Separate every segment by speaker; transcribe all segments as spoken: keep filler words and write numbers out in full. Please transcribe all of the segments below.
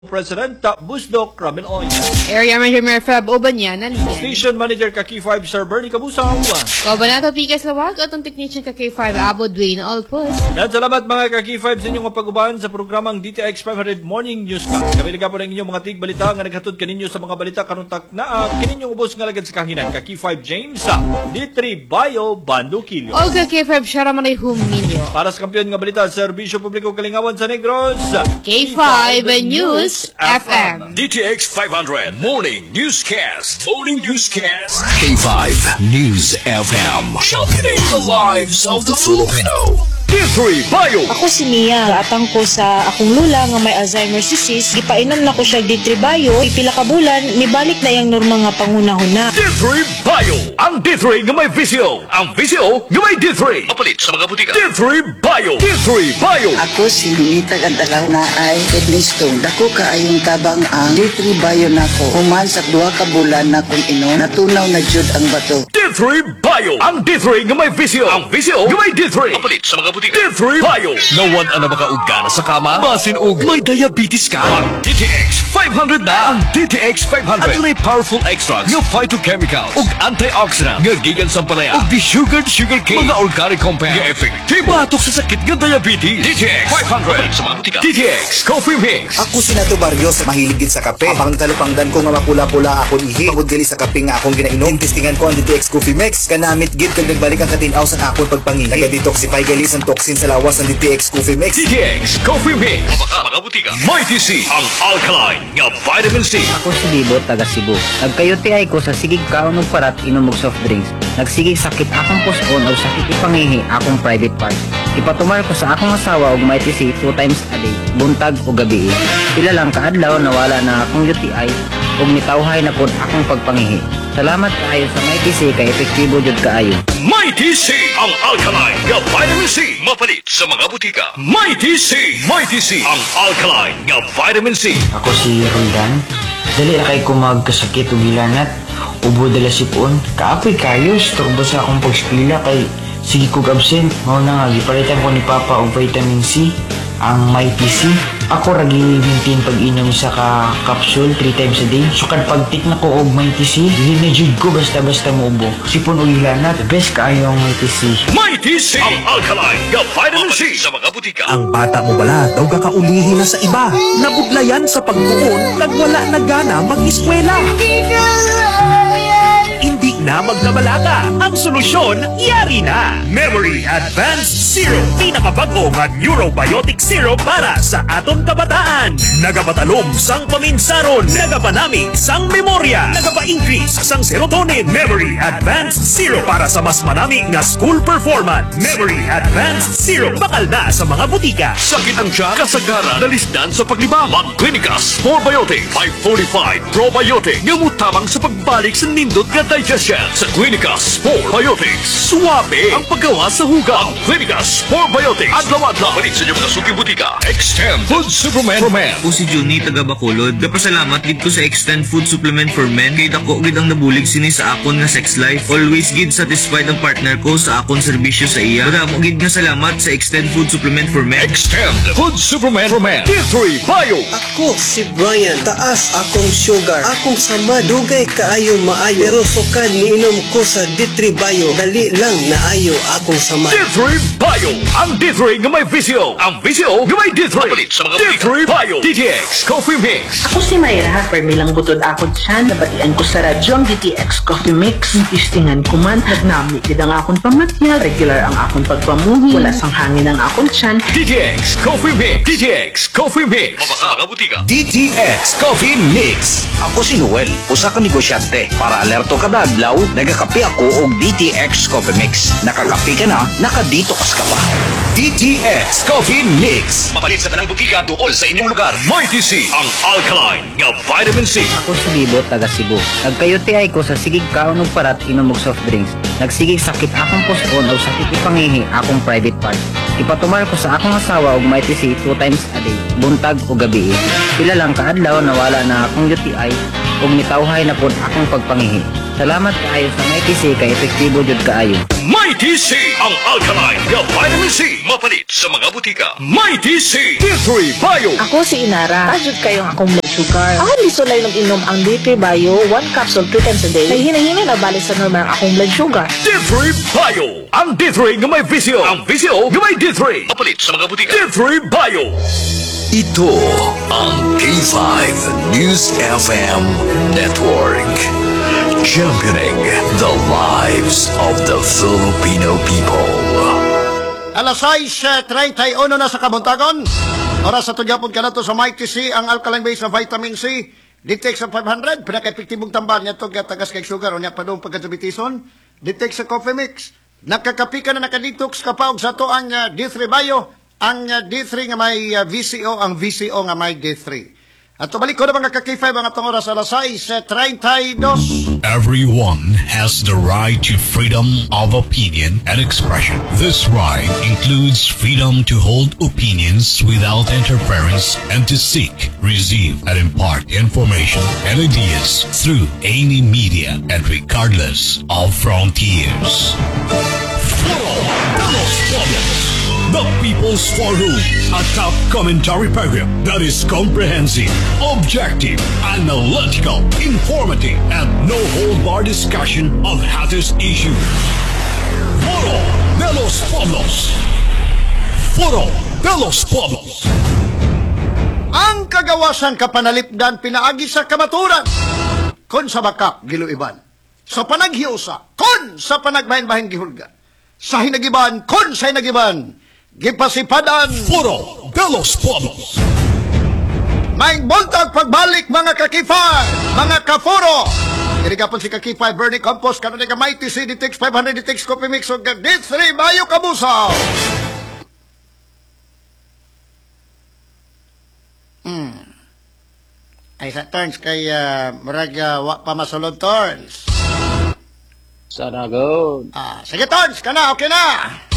Speaker 1: President Busdok Rameloy.
Speaker 2: Area Manager Mayor Feb Obanya, naliyan.
Speaker 1: Station Manager ka K five Sir Bernie Kabusaw.
Speaker 2: Kabanato Pikas Lawag at ang technician ka K five Abo Dwayne Alpus.
Speaker 1: Yan, salamat mga ka K five sa inyong mapag-ubahan sa programang D T X five hundred Morning News Ka. Kami po ng inyong mga tigbalita nga naghatod kaninyo sa mga balita karuntak na uh, kaninyong ubos nga lagad sa kahinan ka K five James sa D three Bio Bandukilyo.
Speaker 2: O ka K five Sharamanay Huminyo.
Speaker 1: Para sa kampiyon nga balita, Serbisyo Publiko Kalingawan sa Negros,
Speaker 2: K five News F M.
Speaker 3: D T X five hundred Morning Newscast. Morning Newscast. K five News F M. Championing the lives of the Filipino. D three Bio.
Speaker 4: Ako si Mia, atang ko sa akong lula nga may Alzheimer's disease, gipainom na ko siya D three Bio, ipila ka bulan, mibalik na yung norma nga pangunahuna.
Speaker 3: D three Bio. Ang D three nga may visyo. Ang visyo nga may D three. Mapalit sa mga butika. D three Bio. D three Bio.
Speaker 5: Ako si Lunita Gandalaw na ay kidney stone. Dako ka ayong tabang ang D three Bio nako. Human sa duha ka bulan na kung inom, natunaw na jud ang bato.
Speaker 3: D three Bio. Ang D three nga may visyo. Ang visyo nga may D three. Mapalit sa mga butika. D three Bio. Nawan ana makaugana sa kama. Masin og may diabetes ka. Ang D T X five hundred na. Ang D T X five hundred. At may powerful extracts nga phytochemicals ug antioxidant nga gikan sa palaya ug di-sugared sugar cane mga organic compound nga epektibo batok sa sakit nga diabetes. D T X five hundred. Sa mga butika. D T X Coffee Mix.
Speaker 6: Ako si Nato Barrios, mahilig gid sa kape. Abang talupangdan ko nga mapula-pula akong ihi. Pagod gali sa kape nga akong ginainom. Testingan ko ang D T X Coffee Mix. Kanamit gid kag nagbalik ang katinaw sa akong pagpangihi. Naga-detoxify gali sa toxin sa lawas ng D T X Coffee Mix.
Speaker 3: D T X Coffee Mix. Mabaka mga butika. Mighty C. Ang alkaline nga vitamin C.
Speaker 7: Ako si Libo, taga Cebu. Nagkayote ay ko sa sigig kaon og parat inom og soft drinks. Nagsigig sakit akong puson o sakit ipangihi akong private part. Ipatumar ko sa akong asawa og Mighty C two times a day, buntag o gabi. Pila lang kaadlaw nawala na akong U T I ug nitawhay na pod akong pagpangihi. Salamat kaayo sa Mighty C kay epektibo jud kaayo.
Speaker 3: Mighty C. Ang alkaline nga vitamin C. Mapalit sa mga butika. Mighty C. Mighty C. Ang alkaline nga vitamin C.
Speaker 8: Ako si Roldan. Dali na kay ko magkasakit o gilanat. Ubo dala sipon. Kaapoy kayo. Storbo sa akong pag-eskwela kay sige kog absent. Mao na nga, gipalitan ko ni Papa og vitamin C. Ang Mighty C. Ako ragi maintain pag-inom sa ka capsule three times a day. So kad pagtik na ko og Mighty C, dili na jud ko basta-basta muubo. Sipon og ilanat, best kaayo ang Mighty C.
Speaker 3: Mighty C. Ang alkaline nga vitamin C sa mga butika.
Speaker 9: Ang bata mo bala daw kakaulihin na sa iba. Nabudlayan sa pagtuon, nagwala na gana mag-eskwela. Hindi na magkabalaka. Ang solusyon, yari na. Memory Advanced Syrup. Pinakabago nga Neurobiotic Syrup para sa aton kabataan. Nagapatalom sang paminsaron. Nagapanamig sang memorya. Nagapa-increase sang serotonin. Memory Advanced Syrup para sa mas manamig nga school performance. Memory Advanced Syrup. Bakal na sa mga butika.
Speaker 3: Sakit ang tiyan, kasagaran, nalisdan sa paglibang. Mag-Clinicas Probiotic five forty-five Probiotic nga mutabang sa pagbalik sa nindot nga digestion. Sa Clinicas Probiotics, suwabe ang paggawa sa hugaw. Ang Clinicas Probiotics, adlaw-adlaw palit sa inyong mga suking butika. Extend Food Supplement for Men.
Speaker 10: Ako si Johnny taga Bacolod. Kapasalamat gid ko sa Extend Food Supplement for Men kay dako gid ang nabulig sini sa akon nga sex life. Always gid satisfied ang partner ko sa akon serbisyo sa iya. Madamo gid nga salamat sa Extend Food Supplement for Men.
Speaker 3: Extend Food Supplement for Men. D three Bio.
Speaker 11: Ako si Brian, taas akong sugar. Akong sama, dugay kaayo maayo. Pero sukad niinom ko sa D three Bio. Dali lang naayo akong sama.
Speaker 3: D three Bio. Ang D three nga may visyo. Ang visyo nga may D three. Mapalit sa mga D three Bio. D T X Coffee Mix.
Speaker 12: Ako si Mayra, permilang butod ako dyan. Nabatian ko sa radyo ang D T X Coffee Mix. Istingan ko man, nagnami kid ang akong pamatya. Regular ang akong pagpamuhi. Wala sang hangin ang akong tiyan.
Speaker 3: D T X Coffee Mix. D T X Coffee Mix. Mabaka mga butika.
Speaker 9: D T X Coffee Mix.
Speaker 13: Ako si Noel, usa ka negosyante. Para alerto kada adlaw, nagakape ako og D T X Coffee Mix. Nakakape ka na, nakadetox ka pa.
Speaker 9: D T X Coffee Mix.
Speaker 3: Mapalit sa tanang butika tuol sa inyong lugar. Mighty C. Ang alkaline nga vitamin C.
Speaker 7: Ako si Libo, taga Cebu. Nagkayote ay ko sa sigig kaon og parat inom og soft drinks. Nagsigig sakit akong puson o sakit ipangihi akong private part. Ipatumar ko sa akong asawa og Mighty C two times a day, buntag o gabi. Pila lang kaadlaw nawala na akong U T I ug nitawhay na pod akong pagpangihi. Salamat kaayo sa Mighty C kay epektibo jud kaayo.
Speaker 3: Mighty C, ang alkaline na vitamin C, mapalit sa mga butika. Mighty C, D three Bio.
Speaker 12: Ako si Inara. Tajud kayong akong blood sugar. Ako lisulay ng inom ang D three Bio, one capsule three times a day. Kay hinahinay na balik sa normal ang akong blood sugar.
Speaker 3: D three Bio, ang D three nga may visio. Ang visio nga may D three. Mapalit sa mga butika. D three Bio. Ito ang K five News F M Network. Championing the lives of the Filipino people.
Speaker 14: Alas sais treinta y uno na sa kabuntagon. Oras sa tugyapon ka na to sa Mighty C, ang alkaline base na vitamin C. Ditex sa five hundred, pinaka-epektibong tambal niya ito, tagas kay sugar, o niya pa doon pagkadibitison. Ditex sa coffee mix. Nakakapi ka na nakadetox ka pa, og sa to ang uh, D three Bio, ang uh, D three nga may uh, V C O, ang V C O nga may D three. At tubalik ko na mga ka-K five ang atong oras alas sais treinta y dos.
Speaker 15: Everyone has the right to freedom of opinion and expression. This right includes freedom to hold opinions without interference and to seek, receive, and impart information and ideas through any media and regardless of frontiers.
Speaker 9: The People's Forum, a top commentary program that is comprehensive, objective, analytical, informative, and no-hold-bar discussion of hottest issues. Foro de los Pueblos. Foro de los Pueblos.
Speaker 14: Ang kagawasan kapanalipdan pinaagi sa kamaturan. Kon sa bakak, giluiban. Sa panaghiusa, kon sa panagbahin-bahin gihulga. Sa hinagiban, kon sa hinagiban. Gipasipadan
Speaker 9: Foro de los Pueblos.
Speaker 14: May buntag pagbalik mga kakifay, mga kafuro. Irigapon si kakifay Bernie Campos, kanon nga Mighty C, Ditex five hundred, Ditex Coffee Mix, o D three Bio Kabusaw. Hmm. Ay sa turns kay uh, murag uh, wa pa masulod turns.
Speaker 7: Sana good.
Speaker 14: Ah, sige turns, kana okay na.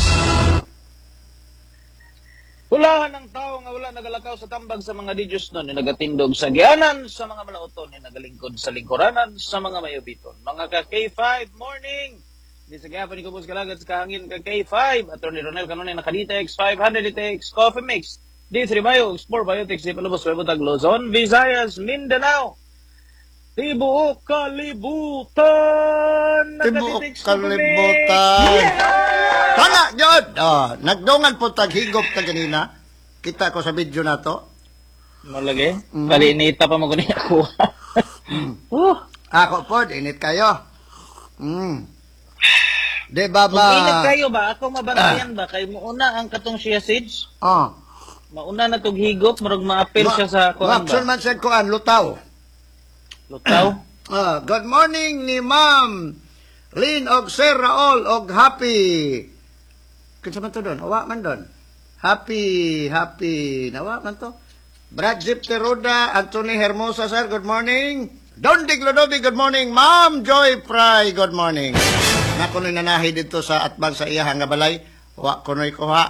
Speaker 16: Hulahan ng tao nga wala nagalakaw sa tambag sa mga didyos nun, ni nagatindog sa gianan sa mga malauton, ni nagalingkod sa lingkuranan sa mga mayubiton. Mga ka-K five, morning! Di sa gapon ni Kubos Kalagad sa kahangin ka-K five, at ni Ronel kanunay naka-Ditex five hundred, Ditex Coffee Mix, D three Bio, Explore Biotics, di palubos, Webotag, Luzon, Visayas, Mindanao, Tibuok, Kalibutan!
Speaker 14: Tibuok, Kalibutan! Tana, yun! Oh, nagdungan po taghigop ta ganina. Kita ko sa video na to.
Speaker 16: Malagi? Mm. Kalinita pa mo kunin ako.
Speaker 14: mm. uh. Ako po, init kayo. Mm. De ba ba?
Speaker 16: Kung init kayo ba? Ako mabantayan ba? Kay muuna ang katong siya seeds?
Speaker 14: Oh.
Speaker 16: Mauna na tog higop, marag ma-appeal
Speaker 14: Ma
Speaker 16: siya sa kuan ba?
Speaker 14: Ma-appeal man siya kuan, lutaw.
Speaker 16: Lutaw?
Speaker 14: uh, good morning ni Ma'am Lynn og Sir Raul og happy. Kinsa man to doon? Awa man doon. Happy, happy. Nawa man to. Brad Zip Teruda, Anthony Hermosa, sir, good morning. Don Diglodobi, good morning. Ma'am Joy Fry, good morning. Nakunoy nanahi dito sa atbang sa iyahang nga balay. Wa kunoy ko ha.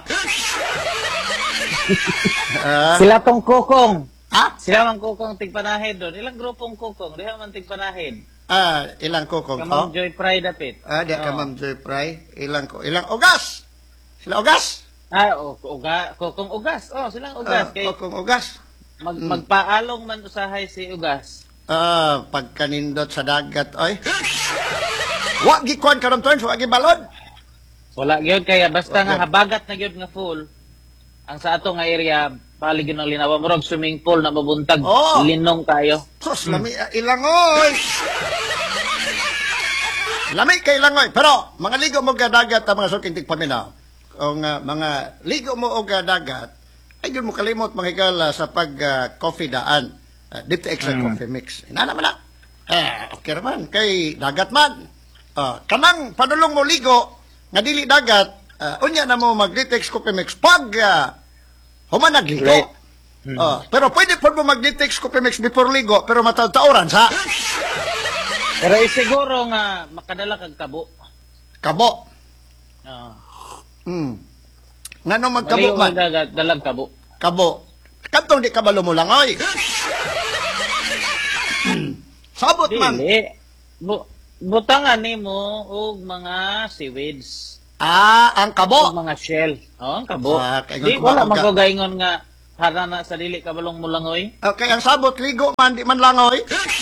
Speaker 14: uh,
Speaker 16: Sila tong kukong.
Speaker 14: Ha?
Speaker 16: Sila man kukong tigpanahid doon. Ilang grupong kukong? Diha man tigpanahid.
Speaker 14: Ah, ilang kukong to?
Speaker 16: Kamang Joy Fry dapit.
Speaker 14: Ah, di ka Ma'am Joy Fry. Ilang ko, ilang ugas. Sila ugas?
Speaker 16: Ah, o, uga, kukong ugas. Oh, silang ugas.
Speaker 14: Uh,
Speaker 16: Kay,
Speaker 14: kukong ugas.
Speaker 16: Mag, hmm. Magpaalong man usahay si ugas.
Speaker 14: Ah, pagkanindot sa dagat, oy. Wa gikuan karon turns, wa gibalod.
Speaker 16: Wala gyud kaya basta nga habagat na gyud nga full. Ang sa ato nga area palig yun ang linawa murag swimming pool na mabuntag.
Speaker 14: Oh.
Speaker 16: Linong tayo.
Speaker 14: Sus, lami hmm. ilangoy. Lami kay ilangoy, pero mga ligo mo ga dagat ang mga sulking tigpaminaw. O nga, mga ligo mo o ga dagat, ay yun mo kalimot manghigala sa pag uh, coffee daan. Uh, dito extra mm. coffee mix. Ina naman na. Eh, okay naman. Kay dagat man. Uh, kanang padulong mo ligo, nga dili dagat, uh, unya na mo mag-Ditex coffee mix pag uh, human nagligo. Right. Mm. Uh, pero pwede po mo mag-Ditex coffee mix before ligo, pero matataoran sa.
Speaker 16: Pero isiguro nga makadala kag kabo.
Speaker 14: Kabo?
Speaker 16: Oo. Uh.
Speaker 14: Hmm. Nga nung magkabo man.
Speaker 16: Dagat, dalag kabo.
Speaker 14: Kabo. Kantong di kabalo mo lang, oy. Sabot
Speaker 16: Dili.
Speaker 14: man.
Speaker 16: Bu butangan nimo og mga seaweeds.
Speaker 14: Ah, ang kabo.
Speaker 16: Og mga shell. Oh, ang kabo.
Speaker 14: Ah, kay
Speaker 16: Di
Speaker 14: kung
Speaker 16: wala
Speaker 14: kumaon ka-
Speaker 16: magagaingon nga hara na sa dili kabalong mulangoy.
Speaker 14: Okay, ang sabot, ligo man, di man langoy.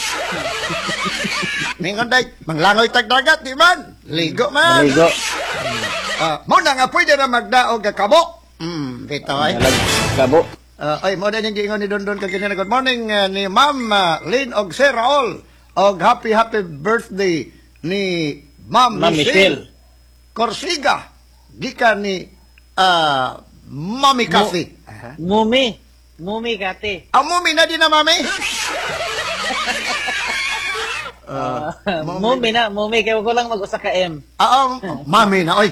Speaker 14: Mingon day, manglangoy tag dagat, di man. Ligo man.
Speaker 16: Ligo.
Speaker 14: Ah, mo na nga pwede na magdaog ka kabo. Hmm, dito ay.
Speaker 16: Kabo.
Speaker 14: Uh, ay, mo na yung giingon ni Don Don kaganya. Good morning uh, ni Ma'am uh, Lynn og Sir Raul. Og happy happy birthday ni Ma'am
Speaker 16: Ma'am
Speaker 14: Michelle.
Speaker 16: Michelle.
Speaker 14: Corsiga. Gika ni uh, Mami Cathy.
Speaker 16: Mumi. Mumi kate.
Speaker 14: Ang mumi na din na, Mami.
Speaker 16: Uh, mumi na, mumi kay ko lang mag-usa ka M.
Speaker 14: Ah, um, Mami na, oy.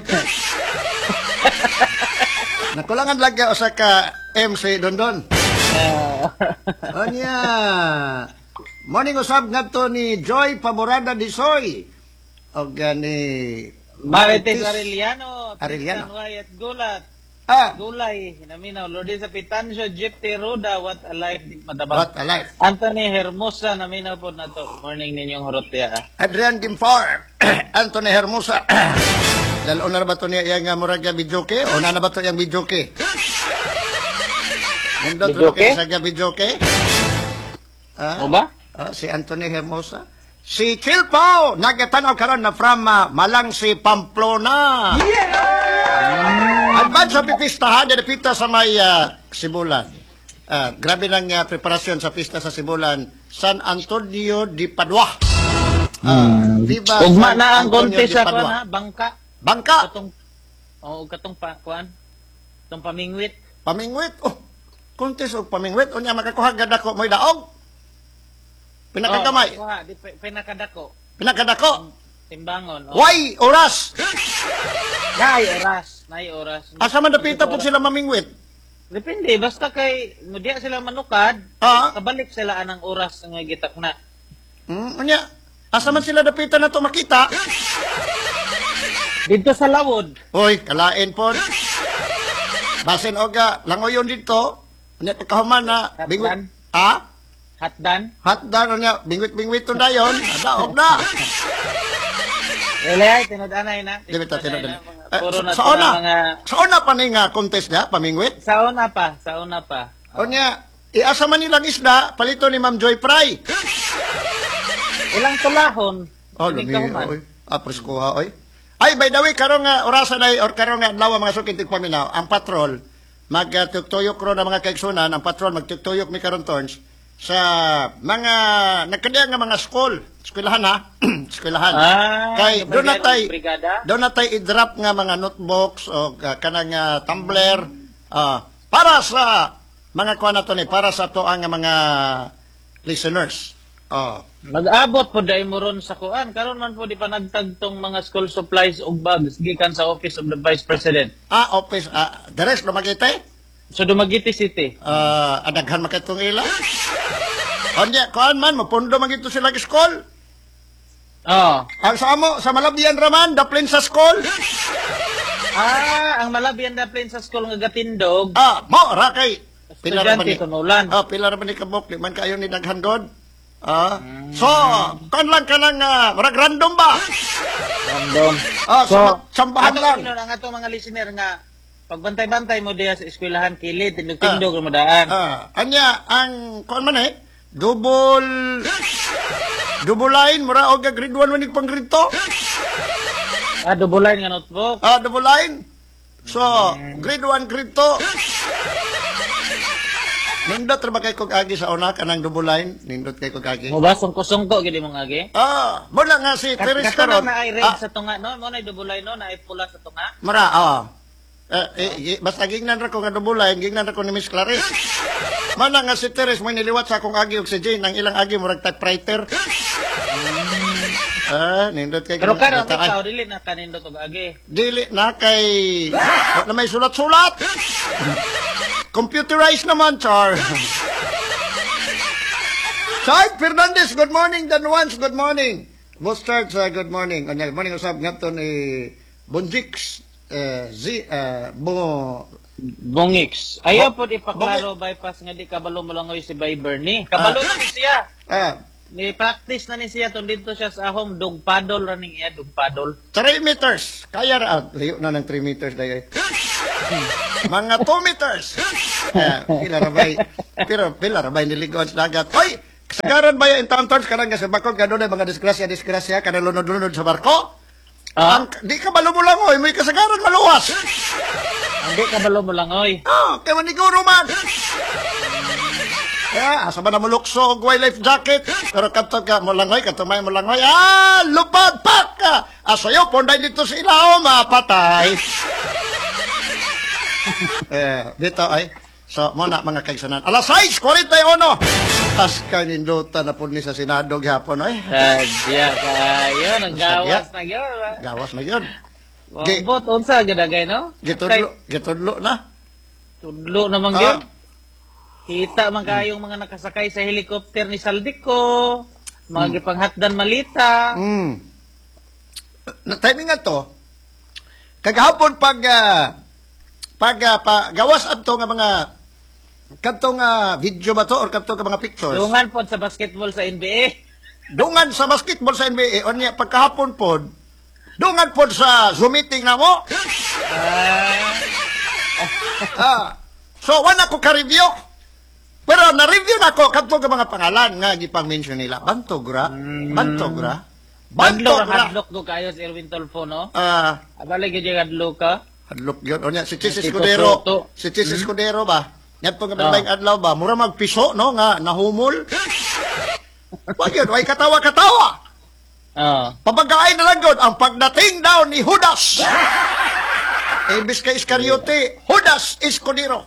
Speaker 14: Nakulangan lagi o sa ka M C Don Don. O niya. Morning usab ngadto ni Joy Paborada Disoy. O gani
Speaker 16: Marites Arellano.
Speaker 14: Arellano.
Speaker 16: Tristan Wyatt Gulat.
Speaker 14: Ah.
Speaker 16: Gulay. Naminaw. Lourdes Apitancio. Jeep Teruda. What a life. Madabang.
Speaker 14: What a life.
Speaker 16: Anthony Hermosa. Naminaw po na to. Morning ninyong horotya.
Speaker 14: Adrian Gimpar. Anthony Hermosa. Lalo na ba ito niya yung murag bidyoke? O na na ba ito yung bidyoke? Nandito
Speaker 16: Bidyoke?
Speaker 14: sa bidyoke? Ah,
Speaker 16: O ba?
Speaker 14: ah, si Anthony Hermosa. Si Chilpao, nagatanaw karon na from uh, Malangsi, Pamplona. Yeah! Advance sa pipistahan, dyan pita sa may uh, Sibulan. Uh, grabe ng uh, preparasyon sa pista sa Sibulan. San Antonio de Padua. Uh, Viva
Speaker 16: Ugma
Speaker 14: San
Speaker 16: na ang
Speaker 14: Antonio
Speaker 16: konti
Speaker 14: de
Speaker 16: sa
Speaker 14: Padua.
Speaker 16: kuan ha? Bangka.
Speaker 14: Bangka!
Speaker 16: Katong, oh, katong pa, kuan. Katong pamingwit.
Speaker 14: Pamingwit? Oh, kontes o pamingwit. O niya, makakuha gada ko mo'y daog. Pinakagamay.
Speaker 16: Oh, kuha, di, pe- pinakadako.
Speaker 14: Pinakadako.
Speaker 16: Timbangon. Oh.
Speaker 14: Why? Oras!
Speaker 16: Nay oras. Nay oras.
Speaker 14: Asa man napita po sila mamingwit?
Speaker 16: Depende. Basta kay, mudiya sila manukad,
Speaker 14: Ah.
Speaker 16: kabalik sila anang oras nga gitak na.
Speaker 14: Hmm, o niya, asa man sila napita na to makita?
Speaker 16: Dito sa lawod.
Speaker 14: Hoy, kalain po. Basin oga, langoyon dito. Unya pagkahuman na bingwit. Ha?
Speaker 16: Hatdan.
Speaker 14: Hatdan unya bingwit-bingwit to dayon. Daog na.
Speaker 16: Relay, tinod-anay na.
Speaker 14: Di ba ta tinod?
Speaker 16: Puro na
Speaker 14: Sa
Speaker 16: to
Speaker 14: una,
Speaker 16: na mga...
Speaker 14: sa una pa ni nga contest niya, pamingwit.
Speaker 16: Sa una pa, sa una pa.
Speaker 14: Unya, iasa man nilang isda, palito ni Ma'am Joy Fry.
Speaker 16: Ilang tulahon.
Speaker 14: Oh, lumi, oy. Ah, presko ha, oy. Ay, by the way, karong nga orasan ay, or karong nga adlaw mga sukintig paminaw, ang patrol, magtugtuyok ro na mga kaigsunan, ang patrol, magtugtuyok mi karon turns, sa mga, nagkadiya nga mga school, eskwelahan ha, eskwelahan.
Speaker 16: Ah,
Speaker 14: Kay, doon na tay,
Speaker 16: brigada?
Speaker 14: doon na tay i-drop nga mga notebooks, o uh, kanang uh, tumbler, ah, para sa, mga kuha na to ni, para sa to ang mga listeners. Oh.
Speaker 16: Mag-abot po dahil mo ron sa kuan. Karon man po di pa nagtagtong mga school supplies ug bags gikan sa Office of the Vice President.
Speaker 14: Ah, office, ah, the rest, lumagite?
Speaker 16: So Dumaguete City.
Speaker 14: Ah, adaghan makitong ila. Anya, kuan man, mapundo magito sila sa school.
Speaker 16: Oh.
Speaker 14: Ang sa amo, sa Malabian raman, daplin sa school.
Speaker 16: Ah, ang Malabian daplin sa school nga gatindog.
Speaker 14: Ah, mo, rakay. Pilar
Speaker 16: Estudyante
Speaker 14: man ni
Speaker 16: tunulan.
Speaker 14: Ah, pilar man ni kabok, di man kayo ni daghan doon. Ah, so, kan lang ka lang, uh, marag random ba?
Speaker 16: Random.
Speaker 14: Ah, so,
Speaker 16: So,
Speaker 14: sambahan
Speaker 16: ato
Speaker 14: lang.
Speaker 16: lang. Ang atong mga listener nga, pagbantay-bantay mo diya sa eskwelahan, kilid, tindog-tindog, uh, madaan.
Speaker 14: Ah, anya, ang, kuan man eh, double, double line, mura o grade one manig pang grade two.
Speaker 16: Ah, double line nga notebook.
Speaker 14: Ah, double line. So, grade one, grade two. Nindot ra ba kay kog agi sa una kanang double line? Nindot kay kog agi.
Speaker 16: Mo ba sungko-sungko gid mong agi?
Speaker 14: Ah, mo lang nga si Teres
Speaker 16: Karon
Speaker 14: karon.
Speaker 16: na ay red
Speaker 14: Ah,
Speaker 16: sa tunga no, mo na double line no, na ay pula sa tunga.
Speaker 14: mara, ah. Eh, eh, basta gingnan ra ko nga double line, gingnan ra ko ni Miss Clarice. Mana nga si Teres mo niliwat sa akong agi og si Jane, ang ilang agi murag typewriter. Ah, nindot kay
Speaker 16: Pero karon
Speaker 14: Nataan.
Speaker 16: ikaw dili na kanindot og agi.
Speaker 14: Dili na kay wa na may sulat-sulat. Computerized naman, Char. Chard Fernandez, good morning. Dan Once, good morning. Boss Charles, uh, good morning. Good morning, usap nga ito ni Bonjix, uh, Z, uh, Bo...
Speaker 16: Bongix. Ayaw po ipaklaro bypass nga di kabalo mo lang si Bay Bernie. Kabalo na ni siya.
Speaker 14: Ah,
Speaker 16: Ni practice na ni siya tong dito siya sa home dog paddle running iya dog paddle.
Speaker 14: three meters. Kaya ra. Ah, layo na ng three meters dahil. Mga two meters. Uh, pila rabay. Pero pila rabay niligon sa dagat. Hoy! Kasagaran ba yung encounters ka nga sa bakod ka doon mga disgrasya-disgrasya ka na lunod-lunod sa barko?
Speaker 16: Ah?
Speaker 14: Ang, di ka malumulangoy, may kasagaran maluwas.
Speaker 16: Hindi ka malumulangoy.
Speaker 14: Oh, kaya maniguro man. Kaya, asa ba na mulukso og wildlife jacket? Pero katong ka mulangoy, katong may mulangoy, ah, lupad, pak ka! Asayo, ponday dito sa ilaw, mapatay. eh, dito ay, so, muna mga kaisanan. Alas sais, forty-one! As ka ninduta na po ni sa Senado gihapon, ay.
Speaker 16: Sadya kayo, naggawas na yun.
Speaker 14: Gawas na yun.
Speaker 16: Gi- Bot, unsa, gadagay, no?
Speaker 14: Gitudlo, gitudlo na.
Speaker 16: Tudlo naman
Speaker 14: Ah.
Speaker 16: yun. Kita man kayong mga nakasakay sa helicopter ni Saldico, mga
Speaker 14: Hmm.
Speaker 16: gipanghatdan malita.
Speaker 14: Mm. Na timing nga to. Kagahapon pag uh, pag uh, pa gawas adto nga mga kadtong uh, video ba to or kadtong nga mga pictures.
Speaker 16: Dungan po sa basketball sa N B A.
Speaker 14: Dungan sa basketball sa N B A unya pagkahapon pod. Dungan pod sa Zoom meeting na mo. ah. So wala ko ka-review. Pero na-review na ko kadtong nga mga pangalan nga gipang-mention nila. Bantogra, Bantogra.
Speaker 16: Hadlok ang
Speaker 14: Bantogra.
Speaker 16: hadlok ko kayo si Erwin Tolfo, no?
Speaker 14: Ah,
Speaker 16: Abalik yung hadlok ka.
Speaker 14: hadlok yun. O niya, si Chis
Speaker 16: Tipo
Speaker 14: Escudero.
Speaker 16: Soto.
Speaker 14: Si Chis Escudero ba? Yan po nga
Speaker 16: Ah.
Speaker 14: balayng adlaw ba? Mura magpiso, no? Nga, nahumol. Wag yun, way katawa-katawa.
Speaker 16: Ah.
Speaker 14: Pabagain na lang yun, ang pagdating daw ni Judas. Ibis kay Iscariote, Judas Escudero.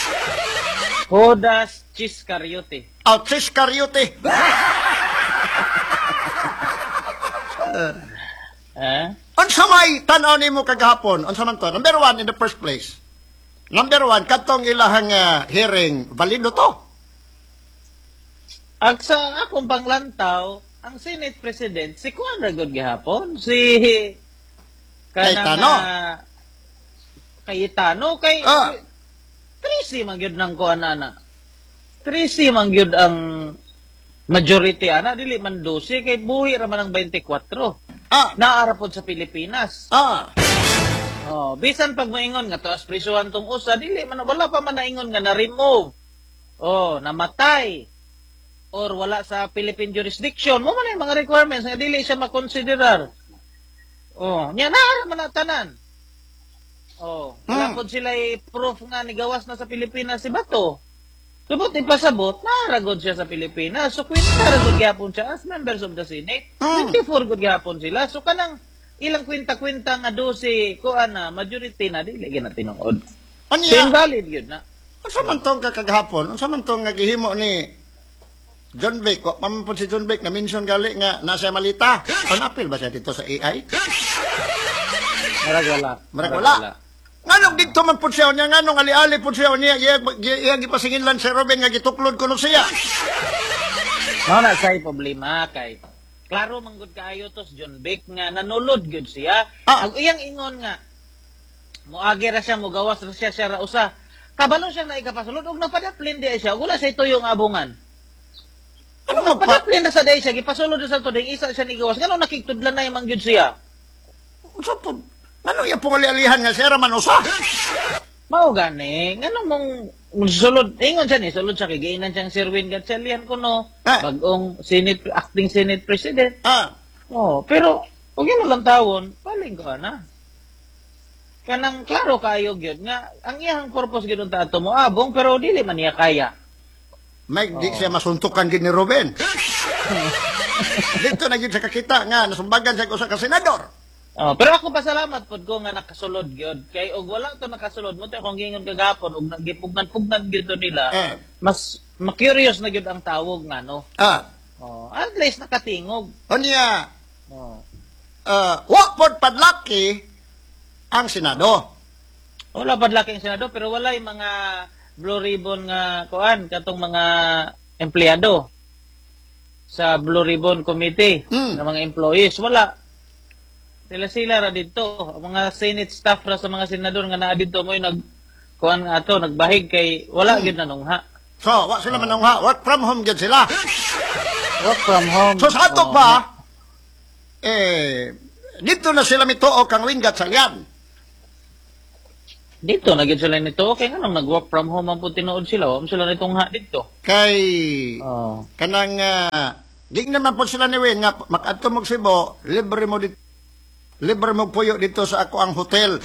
Speaker 16: Judas Iscariote.
Speaker 14: Oh, Iscariote.
Speaker 16: Eh?
Speaker 14: Unsa may tanaw nimo kagahapon? Unsa man to? Number one in the first place. Number one, katong ilahang uh, hearing, valido to.
Speaker 16: Ang sa akong panglantaw, ang Senate President, si Juan Ragod gihapon, si
Speaker 14: Cayetano.
Speaker 16: ah, Cayetano, kay
Speaker 14: Ah.
Speaker 16: Tracy man gyud ng kuan ana. Tracy man gyud ang majority ana, dili man twelve, kay buhi ra man ang twenty-four.
Speaker 14: Ah.
Speaker 16: Naara pod sa Pilipinas.
Speaker 14: Ah.
Speaker 16: Oh, bisan pag maingon nga taas prisuhan tong usa, dili man wala pa man naingon nga na-remove. Oh, namatay. Or wala sa Philippine jurisdiction. Mo man yung mga requirements nga dili siya makonsiderar. Oh, nya na man na tanan. Oh, wala
Speaker 14: Hmm.
Speaker 16: pod sila proof nga ni gawas na sa Pilipinas si Bato. Subot ipasabot, naragod siya sa Pilipinas. So, kwenta ragod gyapon siya as members of the Senate.
Speaker 14: Hmm.
Speaker 16: twenty-four gud gyapon sila. So, kanang ilang kwenta-kwenta nga twelve, kuan na, majority na, dili gina tinuod.
Speaker 14: Anya?
Speaker 16: So, invalid yun na.
Speaker 14: Unsa man tong kakagahapon? Unsa man tong nga gihimo ni John Vic? Wa pamampun si John Vic na mention gali nga nasa malita. Panapil ba siya dito sa A I?
Speaker 16: Marag wala.
Speaker 14: Marag wala. Nganong dito man pud siya niya nganong ali-ali pud siya niya iya iya gipasingin lang si Robin nga gituklod kuno siya.
Speaker 16: Mao na say problema kay klaro man gud kaayo tos John Vic nga nanulod gud siya. Ang iyang ingon nga moagi ra siya mogawas ra siya siya ra usa. Kabalo siya na ikapasulod og napadaplin di siya wala say tuyo nga abungan. Ano napadaplin na sa day siya gipasulod sa tuding isa siya ni gawas ngano nakigtudlan na imang gud siya.
Speaker 14: Unsa pud ano iya pong ali-alihan nga siya ra man usa?
Speaker 16: Mao gani, ngano mong sulod, ingon siya ni, sulod siya kay giinan siyang Sirwin Gatchalian kuno, bagong Senate, acting Senate President.
Speaker 14: Ah.
Speaker 16: Oh, pero, huwag mo lang tawon, paling ko na. Kanang klaro kayo gyud nga, ang iyang purpose gyud unta ato mo abong, pero dili man niya kaya.
Speaker 14: Mike, di siya masuntukan gid ni Ruben. Dito na gyud sa kakita nga nasumbagan siya usa ka senador.
Speaker 16: Oh, pero ako pasalamat pod ko nga nakasulod gyud. Kay og wala to nakasulod mo to akong gingon kagapon og nagipugnan-pugnan gyud to nila.
Speaker 14: Eh.
Speaker 16: Mas ma-curious na gyud ang tawog nga no.
Speaker 14: Ah.
Speaker 16: Oh, at least nakatingog.
Speaker 14: Unya.
Speaker 16: Oh.
Speaker 14: Uh, wa pod padlaki ang Senado.
Speaker 16: Wala padlaki ang Senado pero wala yung mga blue ribbon nga kuan katong mga empleyado sa Blue Ribbon Committee
Speaker 14: mm.
Speaker 16: ng mga employees wala. Sila-sila ra dito, ang mga Senate staff ra sa mga senador nga naa dito mo nag kuan nga ato nagbahig kay wala gyud nanungha.
Speaker 14: So, wa sila manungha, work from home gyud sila.
Speaker 16: Work from home.
Speaker 14: So sa ato
Speaker 16: Oh.
Speaker 14: ba, eh, dito na sila mituo kang winggat sa yan.
Speaker 16: Dito, naging sila nito. Okay nga nang nag-work from home ang po tinuod sila. Huwag sila nitong ha dito.
Speaker 14: Kay,
Speaker 16: Oh.
Speaker 14: kanang, uh, di naman po sila ni Win, nga, makadto mo Cebu, libre mo dito, libre mo puyo dito sa ako ang hotel.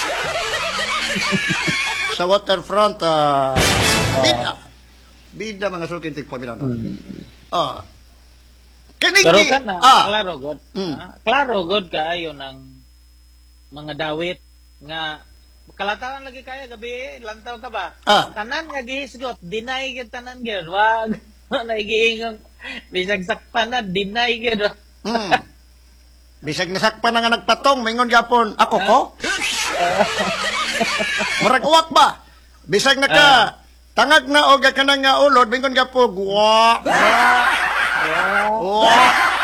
Speaker 14: Sa waterfront, ah, bida. Bida mga sulkin tigpabilan. Ah. Kinig,
Speaker 16: Pero ka na,
Speaker 14: ah,
Speaker 16: klaro god.
Speaker 14: Mm.
Speaker 16: Ah, klaro god kaayo ng mga dawit nga kalatawan lagi kaya gabi lantaw ka ba?
Speaker 14: Ah.
Speaker 16: Tanan nga gihisgot, deny gyud tanan gyud. Wag naigiingon bisag sakpan na deny gyud.
Speaker 14: Hmm. Bisag nasakpan na nga nagpatong, maingon gapon, ako ko? Murag uwak ba? Bisag naka, tangag na o gakanang nga ulod, maingon gapo, guwa, guwa.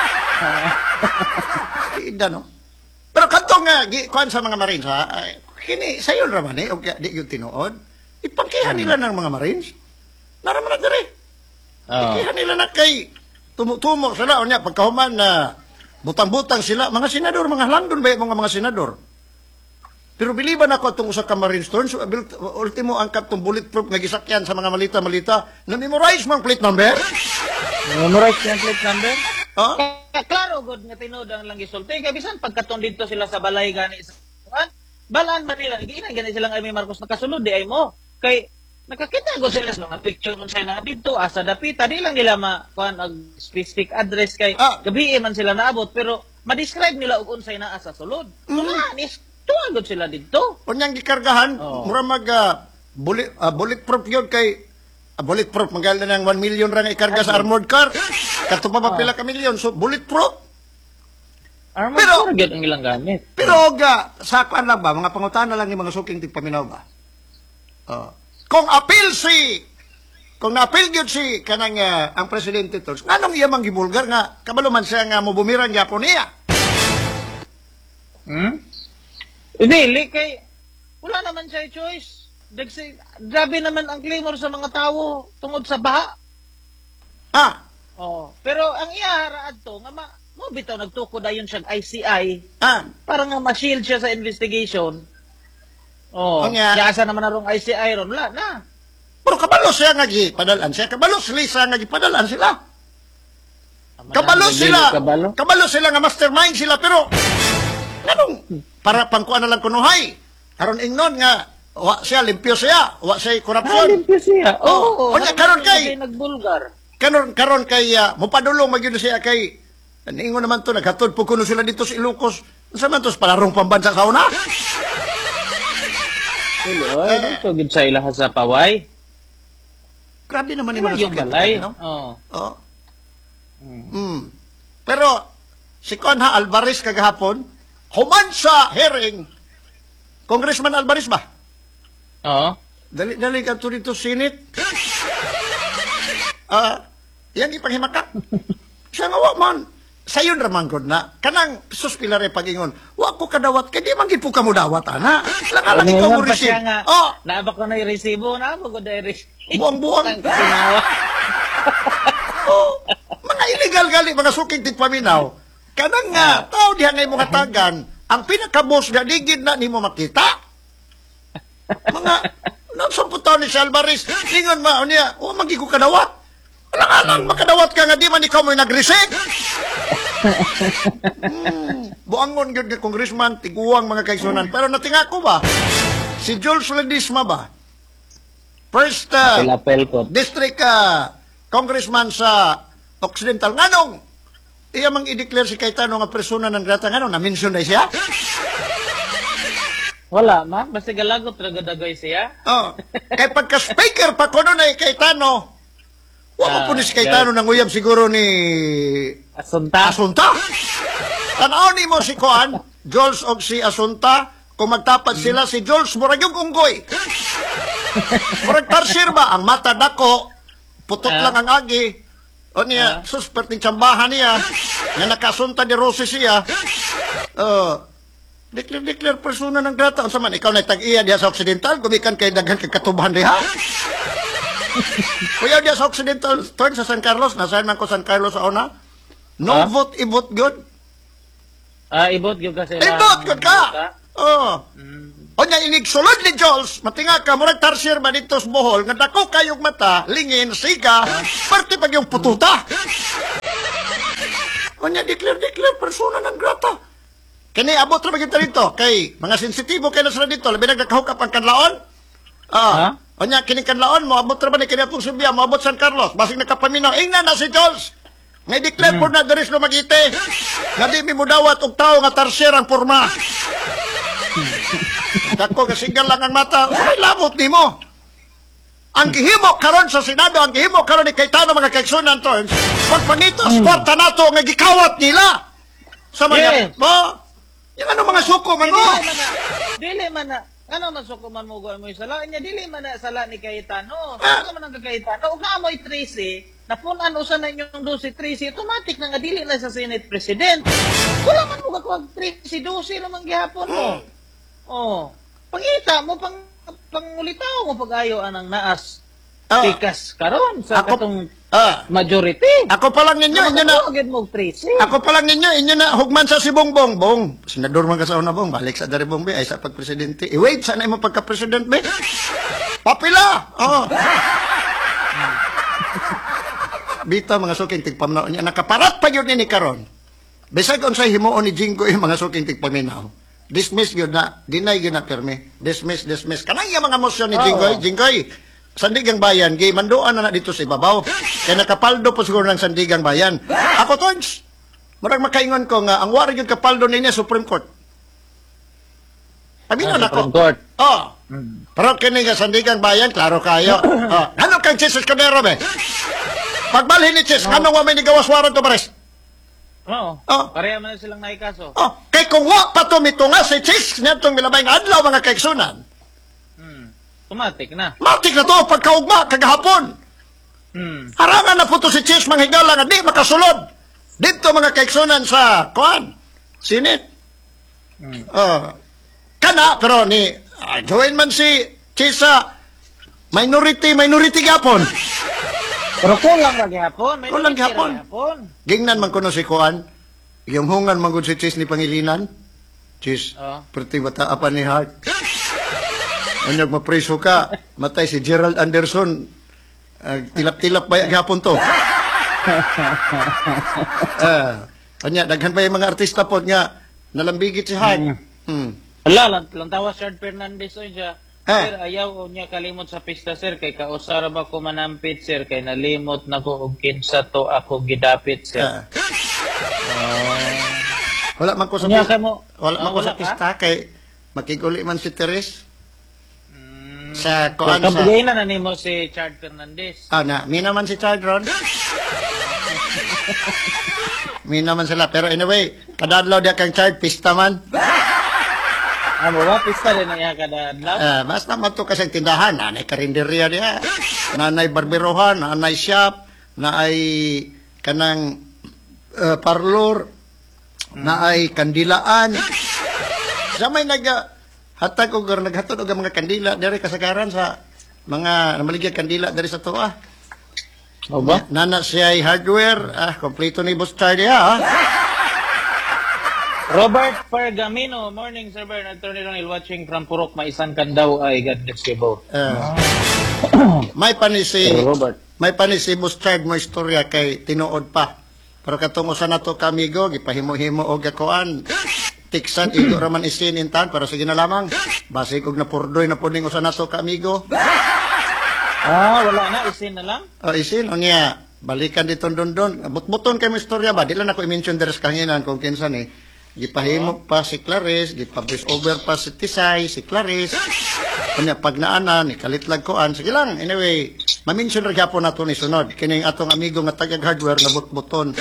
Speaker 14: Ida, no? Pero kanto nga, gi, kuhan sa mga Marines, ha? Ay, kini, sayon raman eh, o di yung tinuod. Ipangkihan nila ng mga Marines. Naraman na diri.
Speaker 16: Oh.
Speaker 14: Ikihan nila na kay tumo-tumo sila o niya pagkahuman na butang-butang sila mga senador mga langdon ba yung mga mga senador. Pero biliban ako itong usa ka Marine Stone, so bil- ultimo angkat itong bulletproof nga gisakyan sa mga malita-malita na memorize mo ang plate number.
Speaker 16: Memorize yung plate number?
Speaker 14: Oh?
Speaker 16: Kaya, klaro god nga tinuod ang lang gisulti kay bisan pagkaton dito sila sa balay gani sa balaan man nila giinay gani silang ay may Marcos nakasulod di ay mo kay nakakita ko sila sa mga picture kung sa'yo na dito, asa dapita, di lang nila makuhan ang specific address kay
Speaker 14: ah.
Speaker 16: gabi man sila naabot, pero ma-describe nila kung sa'yo na asa sulod. So,
Speaker 14: Mm.
Speaker 16: mm. nis, tuwagod sila dito.
Speaker 14: Unyang gikargahan,
Speaker 16: Oh.
Speaker 14: mura mag uh, bullet, uh, bulletproof yun kay uh, bulletproof, magalan ng one million rang ikarga sa armored car. Kato pa pa pila ka milyon, so bulletproof.
Speaker 16: Armored
Speaker 14: Pero-
Speaker 16: car, gyud ang ilang gamit.
Speaker 14: Pero ga, sa kuan lang ba, mga pangutana lang yung mga suking tigpaminaw ba? Oh. Kung apil si kung na-apil gyud si kanang uh, ang presidente to, nganong iya mang gibulgar nga kabalo man siya nga mo bumirang gyapon niya.
Speaker 16: Hmm? Dili kay wala naman siya choice. Dagsi, grabe naman ang clamor sa mga tao tungod sa baha.
Speaker 14: Ah,
Speaker 16: Oh, pero ang iyaharaad to nga ma mo bitaw nagtukod ayon siya I C I
Speaker 14: ah,
Speaker 16: para nga ma-shield siya sa investigation. Oh,
Speaker 14: O nga.
Speaker 16: yasa naman na rong I C I ron wala na.
Speaker 14: pero kabalo siya nga gipadalan siya, kabalo sila nga gipadalan sila. Kabalo sila.
Speaker 16: Kabalo.
Speaker 14: Kabalo sila nga mastermind sila pero nganong para pangkuan na lang kunuhay. Karon ingnon nga wa siya limpyo siya, wa siya korupsyon.
Speaker 16: Limpyo siya.
Speaker 14: Oh,
Speaker 16: Oo.
Speaker 14: unya karon kay
Speaker 16: nagbulgar.
Speaker 14: karon karon kay uh, mopadulong magyud siya kay ningon naman to naghatod po kuno sila dito sa Ilocos. Unsa man to sa palarong pambansa sa una?
Speaker 16: Tulo, ay dito gid sa ilaha sa paway.
Speaker 14: Grabe naman ni
Speaker 16: Yung
Speaker 14: mga
Speaker 16: balay.
Speaker 14: no?
Speaker 16: Oo.
Speaker 14: Oh. Mm. Pero si Conha Alvarez kagahapon human sa hearing Congressman Alvarez ba?
Speaker 16: Oo.
Speaker 14: Dali dali ka to dito Senate. Ah, yan ipanghimakak. Siya nga wa man sayon raman gud na kanang suspilare pagingon wa ko kadawat kay di man gid po ka mo dawat ana lang lang ikaw mo
Speaker 16: pa siya
Speaker 14: receive
Speaker 16: nga.
Speaker 14: oh
Speaker 16: Naabak ko na yung resibo na mo ko dai resibo.
Speaker 14: buang-buang
Speaker 16: Sinawa.
Speaker 14: oh mga illegal gali mga suking tigpaminaw kanang nga tao diha ngay mga tagan ang pinaka-boss nga digid na nimo makita mga nagsumputaw ni si Alvarez lingon ma niya o magi ko kadawat alang-alang makadawat ka nga di man ikaw mo nag-resign hmm, buangon gyud nga congressman tiguang mga kaigsunan pero natinga ko ba si Jules Ledesma ba first uh,
Speaker 16: Apel ko.
Speaker 14: district uh, congressman sa Occidental nganong iya mang i-declare si Cayetano nga persona ng grata nganong na-mention na siya
Speaker 16: Wala ma, basta galagot ragadagay siya.
Speaker 14: oh kay pagka speaker pa kuno na Cayetano wa
Speaker 16: Ah,
Speaker 14: mo po ni si Cayetano nang uyab siguro ni
Speaker 16: Asunta.
Speaker 14: Asunta. Tanaw ni mo si Kuan, Jules og si Asunta, kung magtapat sila si Jules murag yung unggoy. Murag tarsir ba ang mata dako, putot
Speaker 16: Ah.
Speaker 14: lang ang agi. O niya, sus perting tsambahan niya, nga nakasunta ni Rosy siya. Uh, declare-declare persona ng grata. Unsa man ikaw na tag-iya diha sa Occidental, gumikan kay daghan kay katubahan diha. Kuya diya sa Occidental turn sa San Carlos, nasaan man ko San Carlos sa una. No
Speaker 16: Ah?
Speaker 14: vote, i-vote good.
Speaker 16: Ah, ibot gyud ka sila.
Speaker 14: I-vote good ka. Oh. O niya inig sulod ni Jules, matinga ka, murag tarsier ba dito sa Bohol, nga dako kayong mata, lingin, siga, parte pag yung pututa. O niya, declare, declare, persona ng grata. Kini, abot na maging dito, kay mga sensitibo kayo na sila dito, labi nagkahukap ang kanlaon. Ah, o niya, kining kanlaon mo, abot na ba ni kinatong Subia, mo abot San Carlos, basig nakapaminaw, ingna na si Jules. Ngay declare po na daris lumagite, nga di mi mudawat og tao nga tarsier ang porma. Dako kasigal lang ang mata, ay labot ni mo. Ang gihimo karon sa Senado, ang gihimo karon ni Cayetano mga kaigsunan to, pagpangitos, mm. kwarta nato nga gikawat nila. Sa mga,
Speaker 16: Yes.
Speaker 14: mo, yung ano mga suko man mo.
Speaker 16: Dili man na, dili man na, ano man suko man mo mo sala, nya dili man na sala ni Cayetano. Ano man ang Cayetano, ug naamoy Tracy, napunan usa na inyong dosi Tracy, automatic na nga dili na sa Senate President. Wala man mo kakuwag Tracy dosi naman gihapon mo. Oh, pangita mo pang pangulitaw mo pag-ayo anang naas.
Speaker 14: Oh.
Speaker 16: Tikas karon sa
Speaker 14: Ako-
Speaker 16: katong
Speaker 14: Ah,
Speaker 16: majority.
Speaker 14: ako pa lang ninyo, inyo na,
Speaker 16: Agad mo Tracy.
Speaker 14: ako pa lang ninyo, inyo na hugman sa si Bongbong. Bong, senador man ka sa una, Bong, balik sa dari Bong, be, ay sa pagpresidente. I-wait, sana mo pagka-president, be. Papila! Oh. Bita, mga suking tigpaminaw niya, nakaparat pa yun ni karon. Bisag unsay himuon ni Jinggoy mga suking tigpaminaw. Dismiss yun na, deny yun na permi. Dismiss, dismiss. Kanang yung mga motion ni
Speaker 16: Oo.
Speaker 14: Jinggoy, Jinggoy, Sandigang Bayan, gay manduan na na dito sa ibabaw. Kaya nakapaldo po siguro ng Sandigang Bayan. Ako, Tons, marang makaingon ko nga, ang wari yung kapaldo niya Supreme Court. Aminan
Speaker 16: Ah,
Speaker 14: ako.
Speaker 16: Supreme Court.
Speaker 14: Oh. Pero kini nga Sandigang Bayan, klaro kayo. Oh. Ano kang Jesus Cordero, be? Pagbalhin ni Chis, anong wa may nigawas warrant to arrest?
Speaker 16: Oo.
Speaker 14: Oh.
Speaker 16: Pareha man na silang naikaso.
Speaker 14: Oh, kay kung wa pa tumitunga si Chis, niyatong milabay nga adlaw mga kaigsunan.
Speaker 16: Automatic na.
Speaker 14: Matik na to, pagkaugma, kagahapon.
Speaker 16: Hmm.
Speaker 14: Harangan na po to si Chis, manghigala nga di makasulod. Dito mga kaigsunan sa, kuan, Senate. Oh, kana, pero ni, uh, join man si Chis sa minority, minority gapon.
Speaker 16: Pero kulang lang gihapon. May
Speaker 14: Kulang
Speaker 16: nakikira
Speaker 14: gihapon.
Speaker 16: gihapon.
Speaker 14: Gingnan man kuno si kuan, yung hungan mangod si Chis ni Pangilinan. Chis,
Speaker 16: Oh.
Speaker 14: perti bata apa ni Hart. Anyag mapreso ka, matay si Gerald Anderson. Uh, tilap-tilap ba gihapon to? Ah, kanya, daghan pa yung mga artista po nga, nalambigit si Hart. Hmm.
Speaker 16: Wala, lang, lang tawa si Art Fernandez o siya.
Speaker 14: Ah.
Speaker 16: Sir, ayaw o niya kalimot sa pista, sir. Kay kausara ba ko manampit, sir. Kay nalimot na ko og kinsa to ako gidapit, sir.
Speaker 14: Ah. Wala man ko sa
Speaker 16: Unya
Speaker 14: pista.
Speaker 16: ka mo?
Speaker 14: Wala man
Speaker 16: Ah,
Speaker 14: ko
Speaker 16: wala
Speaker 14: sa
Speaker 16: ka?
Speaker 14: pista kay makiguli man si Teres. Sa kuan
Speaker 16: Kung
Speaker 14: sa...
Speaker 16: kabigay na na nimo si Chard Fernandez.
Speaker 14: Ah, na, mi naman si Chard Ron. mi naman sila. Pero anyway, kadadlaw dia kang Chard, pista man.
Speaker 16: Amo ba? Pista din na iya kada adlaw?
Speaker 14: Ah, basta man to kasing tindahan. Nanay karinderya dia. Nanay barberohan, nanay shop, naay kanang uh, parlor, naay kandilaan. Sa may nag hatag og naghatod og mga kandila diri kasagaran sa mga namaligya kandila diri sa tuwa.
Speaker 16: O ba?
Speaker 14: Nana siya ay hardware, ah, kompleto ni Boss Charlie ha.
Speaker 16: Robert Pergamino, morning sir Bernard Tornilong watching from Purok Maisan Kandaw ay God bless you both.
Speaker 14: Ah. may panisi
Speaker 16: Robert.
Speaker 14: may panisi Boss Charlie mo istorya kay tinuod pa. Pero katong usa nato kamigo gipahimo-himo og gakuan. Tiksan igo raman isinintan pero sige na lamang. Basi kog napurdoy na puding usa nato kamigo.
Speaker 16: Ah, wala na isin na lang.
Speaker 14: O isin o niya balikan dito dondon. Butbuton kay mo istorya ba? Di lang ako i-mention deres kanginan kung kinsa ni. Gipahimo pa si Clarice, gipa-voice over pa si Tisay, si Clarice. Kunya pag naana ni kalitlag koan. Sige lang. Anyway, ma-mention ra gyapon nato ni sunod. Kining atong amigo nga tagag hardware na butbuton.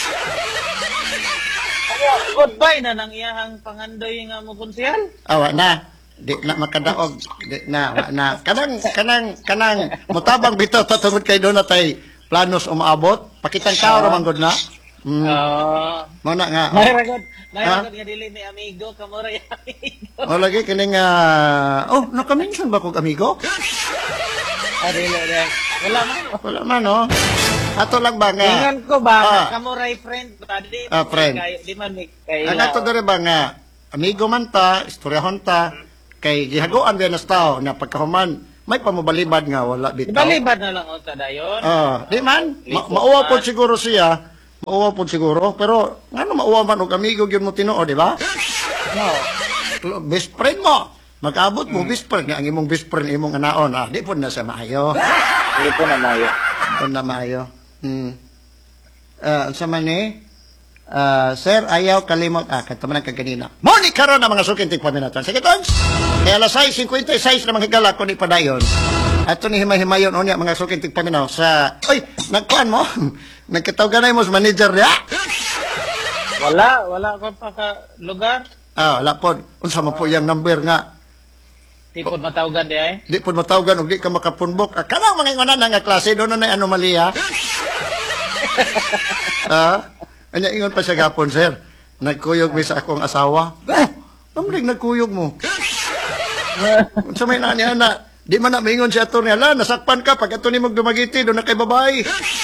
Speaker 16: Goodbye na nang iyahang pangandoy nga mo konsyal.
Speaker 14: Awa na. Di na makadaog. Di na, wa na. Kanang, kanang, kanang, mutabang bito, tatungod kay doon natay planos umaabot. Pakitang kao ramang god na. Mm.
Speaker 16: Ah.
Speaker 14: Muna nga.
Speaker 16: Nairagod, nairagod nga dili ni amigo, kamura yung amigo.
Speaker 14: O lagi kining, ah, oh, nakamention ba kong amigo?
Speaker 16: Ah, dili, dili. Wala man.
Speaker 14: Wala man, oh. Ato lang ba nga?
Speaker 16: Ingan ko ba,
Speaker 14: Ah.
Speaker 16: kamuray friend, tadi,
Speaker 14: Ah, friend.
Speaker 16: Kayo, di man may kayo.
Speaker 14: Ang ato dere ba nga, amigo man ta, istoryahon ta, kay gihagoan din nas tao na pagkahuman, may pamubalibad nga, wala bitaw.
Speaker 16: Ibalibad na lang unta dayon.
Speaker 14: Ah, di man, ma-
Speaker 16: Liko
Speaker 14: mauwa
Speaker 16: man.
Speaker 14: po siguro siya, mauwa po siguro, pero nga no, mauwa man og amigo gyud mo tinuo, di ba?
Speaker 16: No.
Speaker 14: Best friend mo. Mag-abot mo, best friend. Nga, ang imong best friend, imong anaon. Ah, di po na sa maayo.
Speaker 16: Hindi po na mayo.
Speaker 14: Di po na maayo. Hmm. Ah, sa man eh, ah, sir, ayaw kalimot. Ah, kanta man ang kaganina. Morning karon na mga sukintig paminatan. Sige, tons. Kaya alas sais fifty-six na mga higala ko ni padayon. At ito ni himay-himayon o niya mga sukintig paminaw sa... Uy, nagkuhan mo? Nagkatawganay mo sa manager niya?
Speaker 16: Wala, wala ko pa ka lugar.
Speaker 14: Ah, wala po. Unsa mo po yung number nga.
Speaker 16: Di po matawagan di ay.
Speaker 14: Di po matawagan o di ka makapunbok. Ah, kanang mga ingonan na nga klase, doon na anomalya. Ah, anya ingon pa siya gapon, sir. Nagkuyog mi sa akong asawa. Oh, namlig nagkuyog mo. Unsa may na niya na, di man na mingon siya ato niya, la, nasakpan ka, pag ato ni mong dumagiti, doon na kay babae.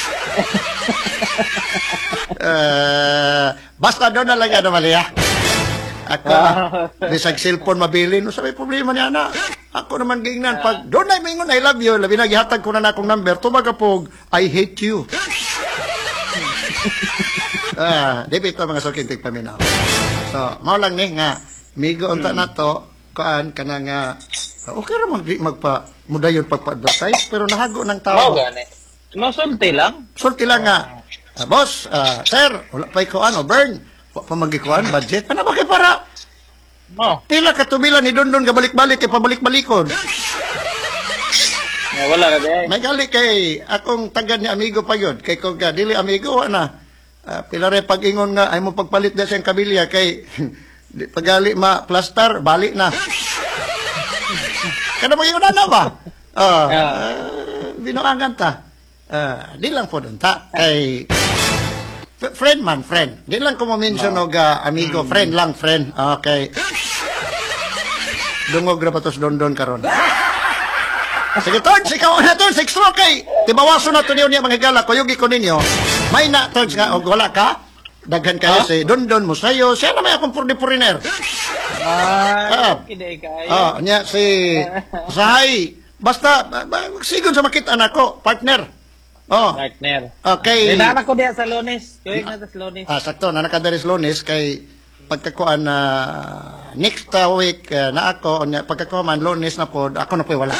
Speaker 14: Ah, basta doon na lang anomalya. Ako, bisag cellphone mabili, no sa may problema niya na. Ako naman gingnan, pag doon na mingon, I love you, labi na gihatag ko na na akong number, tumagapog, I hate you. Ah, di bito mga sukintig paminaw. So, mao lang ni nga, migo unta na to, kaan ka na nga, okay naman di magpa, mudayon pagpa-advertise, pero nahago ng tao.
Speaker 16: Mao gani. Masulti lang.
Speaker 14: Sulti lang nga, ah, boss, ah, sir, wala pa ikaw ano, burn, wa pa magikuan, budget, ano ba kay para?
Speaker 16: Mo.
Speaker 14: Tila katubilan ni Dondon ka balik-balik kay pabalik-balikon.
Speaker 16: Yeah, wala na di ay.
Speaker 14: May gali kay akong tagad ni amigo pa yun. Kay kung ka, dili amigo, ana. Uh, pilare pag-ingon nga, ay mo pagpalit na siyang kabilya kay di, pagali ma plaster, balik na. Kada mag-ingon na ba? Uh, uh, binuangan ta. Uh, di lang po dun ta. Kay f- friend man, friend. Di lang ko mo-mention og uh, amigo. Friend lang, friend. Okay. Dungog na pa tos Dondon karon. Sige, Tords, ikaw na, Tords, extra kay. Tibawaso na to niyo niya mga higala, kuyugi ko ninyo. May na, Tords, nga, og wala ka, daghan kayo si Dondon mo sa'yo. Siya na may akong purdi-puriner.
Speaker 16: Ah, kide kayo.
Speaker 14: Ah, niya, si Sahay. Basta, ba- ba- sigon sa makita na ko, partner. Oh.
Speaker 16: Partner.
Speaker 14: Okay.
Speaker 16: Dinana ko diya sa Lunes. Kuyog na sa Lunes.
Speaker 14: Ah, sakto, na nakadaris Lunes, kay pagkakuan na next uh, week uh, na ako, nya, pagkakuan man Lunes na po, ako na po wala.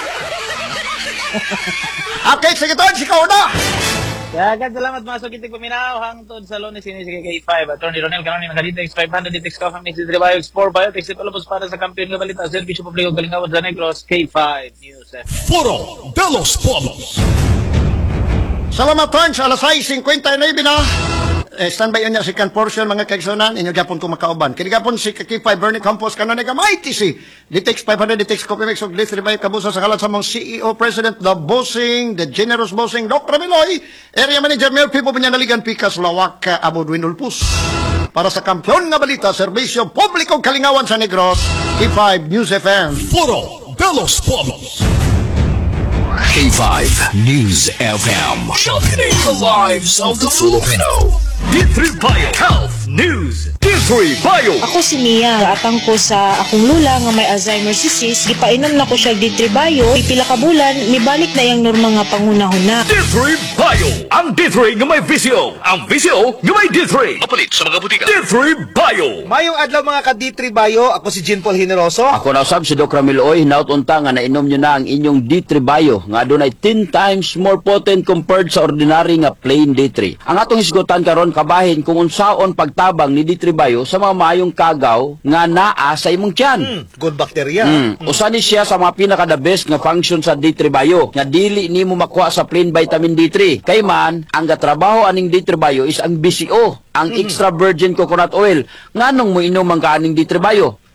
Speaker 14: Okay, sige to, ikaw na!
Speaker 16: Dagan, salamat mga sukitig paminaw. Hangtod sa Lunes, sinis kay K five. Attorney Ronel Canoni, mga Ditex five hundred, Ditex Coffee Mix, Ditex Bio, Export Bio, Ditex Palabos para sa kampiyon ng balita, Servisyo Publiko, Galingawan sa Negros, K five News F M.
Speaker 15: Foro de los Pueblos.
Speaker 14: Salamat Torns, alas sais fifty-nine na. Eh, standby yun niya si kan portion mga kaigsunan, inyo gapon ko makauban. Kinigapon si Kakipay Bernie Campos, kanon nga mighty si Ditex five hundred, Ditex Coffee Mix, og Ditex Revive Kabusa sa kalat sa mong C E O, President, the Bossing, the Generous Bossing, Doctor Miloy, Area Manager, Mayor Pipo, Pinyanaligan, Pikas, Lawak, Abudwin Ulpus. Para sa kampyon nga balita, Serbisyo Publiko Kalingawan sa Negros, K five News F M.
Speaker 15: Foro de los Pueblos.
Speaker 3: K five News F M. Championing the lives of the Filipino. D three Bio Health News. D three Bio.
Speaker 4: Ako si Mia, atang ko sa akong lula nga may Alzheimer's disease, gipainom na ko siya D three Bio, pipila ka bulan, mibalik na yang normal nga pangunahon na.
Speaker 3: D three Bio. Ang D three nga may visyo. Ang visyo nga may D three. Mapalit sa mga butika. D three Bio.
Speaker 17: Mayong adlaw mga ka-D three Bio, ako si Jean Paul Generoso.
Speaker 18: Ako na usab si Doc Ramil Oy, hinaut unta nga nainom nyo na ang inyong D three Bio nga adunay ten times more potent compared sa ordinary nga plain D three. Ang atong hisgutan karon kabahin kung unsaon pagtabang ni D three Bio sa mga maayong kagaw nga naa sa imong tiyan.
Speaker 17: Hmm, good bacteria.
Speaker 18: Hmm. Usa ni siya sa mga pinaka the best nga function sa D three Bio nga dili nimo makuha sa plain vitamin D three. Kay man ang gatrabaho aning D three Bio is ang B C O, ang extra virgin coconut oil. Nganong mo inom ang kaaning D three Bio?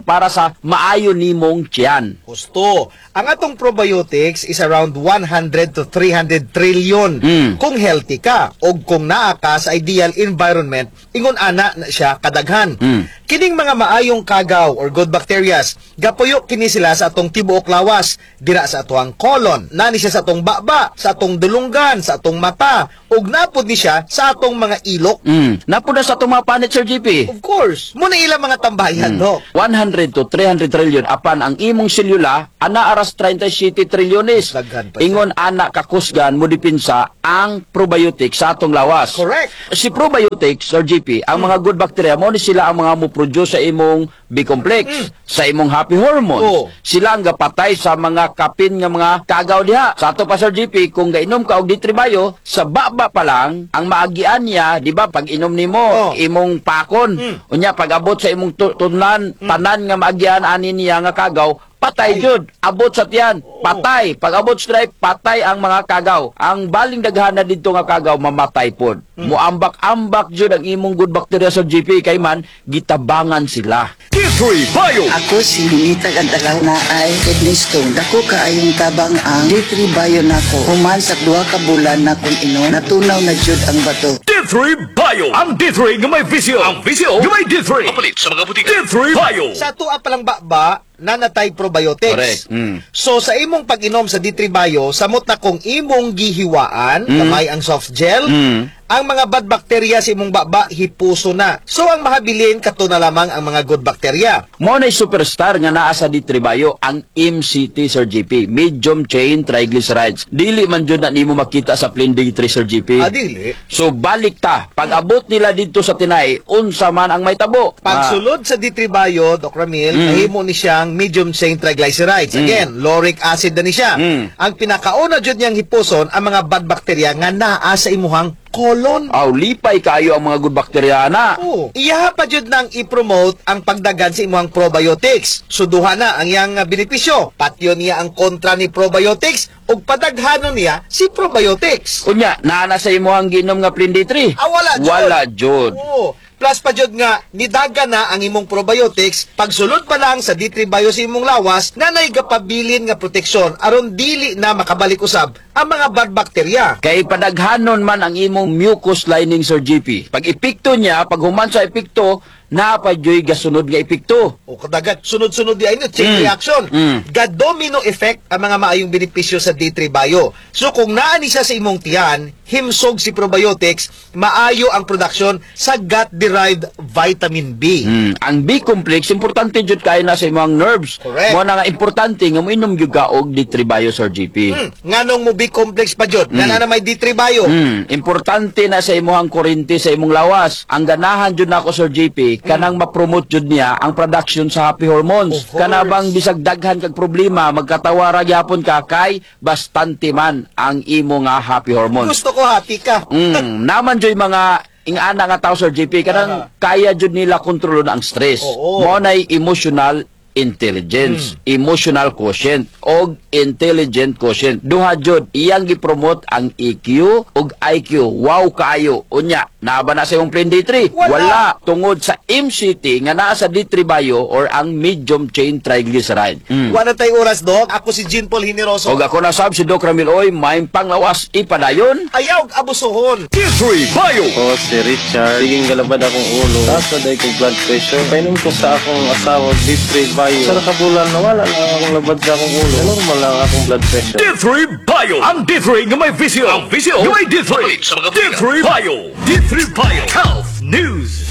Speaker 18: para sa maayo nimong tiyan.
Speaker 17: Gusto. Ang atong probiotics is around one hundred to three hundred trillion
Speaker 18: Mm.
Speaker 17: kung healthy ka o kung naa ka sa ideal environment, ingon ana na siya kadaghan.
Speaker 18: Mm.
Speaker 17: Kining mga maayong kagaw or good bacterias, gapuyo kini sila sa atong tibuok lawas, dira sa atong colon, nani siya sa atong baba, sa atong dulunggan, sa atong mata, ug napod ni siya sa atong mga ilok.
Speaker 18: Mm. Napuna sa itong mga panit, Sir G P.
Speaker 17: Of course, muna ilang mga tambayan,
Speaker 18: Mm.
Speaker 17: no?
Speaker 18: one hundred to three hundred trillion apan ang imong selula ana aras thirty-seven trilyones. Ingon ana kakusgan mo dipinsa ang probiotic sa atong lawas.
Speaker 17: Correct.
Speaker 18: Si probiotics or G P, ang mga good bacteria mo ni sila ang mga mo produce sa imong B-complex, sa imong happy hormone.
Speaker 17: Oh.
Speaker 18: Sila ang gapatay sa mga kapin nga mga kagaw diha. Sa ato pa Sir G P, kung gainom ka og D three Bio, sa baba pa lang ang maagian niya, di ba, pag inom nimo
Speaker 17: Oh.
Speaker 18: imong pakon. Unya pag abot sa imong tu- tunlan, tanan nga maagian ani niya nga kagaw, patay jud, abot sa tiyan, patay. Pag abot sa drive, patay ang mga kagaw. Ang baling daghana dito nga kagaw, mamatay pod. Muambak-ambak jud ang imong good bacteria sa G P, kay man gitabangan sila.
Speaker 3: D three Bio.
Speaker 5: Ako si Hinitag ang tagaw na ay kidney stone. Dako kaayong tabang ang D three Bio nako. Human sa duha ka bulan na kung inom, natunaw na jud ang bato.
Speaker 3: D three Bio. Ang D three nga may visio. Ang visio nga may D three. Kapalit sa mga butika. D three Bio.
Speaker 17: Sa tuwa palang baba, nanatay probiotics.
Speaker 18: Correct. Mm.
Speaker 17: So sa imong pag-inom sa D three Bio, samot na kung imong gihiwaan,
Speaker 18: Mm.
Speaker 17: kamay ang soft gel,
Speaker 18: Mm.
Speaker 17: ang mga bad bacteria sa imong baba hipuso na. So ang mahabilin kato na lamang ang mga good bacteria.
Speaker 18: Mo na superstar nga naa sa D three Bio ang M C T, Sir G P, medium chain triglycerides. Dili man jud na nimo makita sa plain D three, Sir G P.
Speaker 17: Ah, dili.
Speaker 18: So balik ta, pag abot nila dito sa tinay, unsa man ang may tabo.
Speaker 17: Pagsulod sa D three Bio, Doc Ramil,
Speaker 18: Mm.
Speaker 17: mahimo ni siyang medium chain triglycerides.
Speaker 18: Mm.
Speaker 17: Again, lauric acid na ni siya.
Speaker 18: Mm.
Speaker 17: Ang pinakauna jud niyang hipuson ang mga bad bacteria nga naa sa imuhang colon.
Speaker 18: Aw, lipay kayo ang mga good bacteria na.
Speaker 17: Oo. Iya pa jud nang i-promote ang pagdagan sa imuhang probiotics. Suduha na ang iyang uh, benepisyo. Patyo niya ang kontra ni probiotics ug padaghanon niya si probiotics.
Speaker 18: Unya, naa na sa imo ang ginom nga plain D three.
Speaker 17: Ah, wala jud.
Speaker 18: Wala jud.
Speaker 17: Oo. Plus pa jud nga nidaga na ang imong probiotics pagsulod pa lang sa D three Bio sa imong lawas na naigapabilin nga proteksyon aron dili na makabalik usab ang mga bad bacteria.
Speaker 18: Kay padaghanon man ang imong mucus lining, Sir G P. Pag epekto niya, pag human sa epekto, napadyoy gasunod nga epekto.
Speaker 17: O kadagat sunod-sunod di ay no, chain
Speaker 18: Mm.
Speaker 17: reaction.
Speaker 18: Mm.
Speaker 17: Ga-domino effect ang mga maayong benepisyo sa D three Bio. So kung naani siya sa imong tiyan, himsog si probiotics, maayo ang production sa gut-derived vitamin B.
Speaker 18: Mm. Ang B-complex, importante jud kay na sa imong nerves.
Speaker 17: Correct.
Speaker 18: Mo na nga importante nga moinom gyud ka og D three Bio, Sir G P.
Speaker 17: Hmm. Nganong mo B-complex pa jud?
Speaker 18: Mm.
Speaker 17: Na na may D three Bio.
Speaker 18: Mm. Importante na sa imong kurente sa imong lawas. Ang ganahan jud nako, Sir G P, kanang ma-promote jud niya ang production sa happy hormones.
Speaker 17: Of course.
Speaker 18: Kana bang bisag daghan kag problema, magkatawara gyapon ka kay bastante man ang imo nga happy hormones.
Speaker 17: Gusto ko happy ka.
Speaker 18: Mm, naman joy mga ingana nga tao, Sir G P, kanang kaya jud nila kontrolon ang stress.
Speaker 17: Oo.
Speaker 18: Mo nay emotional intelligence, emotional quotient og intelligent quotient. Duha jud iyang gipromote ang E Q ug I Q. Wow kaayo. Unya, naba na sa imong plain D three?
Speaker 17: Wala.
Speaker 18: Tungod sa M C T nga naa sa D three Bio or ang medium chain triglyceride. Mm.
Speaker 17: Wala tay oras, Doc. Ako si Jean Paul Hineroso.
Speaker 18: Og ako na sab si Doc Ramil Oy, may panglawas ipadayon.
Speaker 17: Ayaw abusuhon.
Speaker 3: D three Bio.
Speaker 19: Ako si Richard. Siging galabad akong ulo. Tapos na dahil kong blood pressure. Painom ko sa akong asawa D three Bio. Sa nakabulan na wala lang akong labad sa akong ulo. Normal lang akong blood pressure.
Speaker 3: D three Bio. Ang D three nga may visio. Ang visio nga may D three. D three Bio. D three Bio. Health News.